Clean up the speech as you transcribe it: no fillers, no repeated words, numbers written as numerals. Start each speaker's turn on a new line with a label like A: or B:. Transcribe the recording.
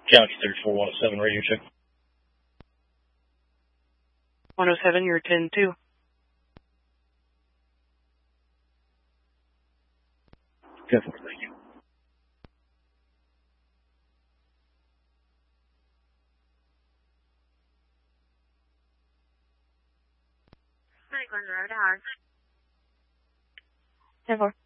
A: Galaxy 34 107 radio check.
B: 107, you're 10-2.
A: Definitely, thank you.
C: Glen Road, Howard.
B: 10-4.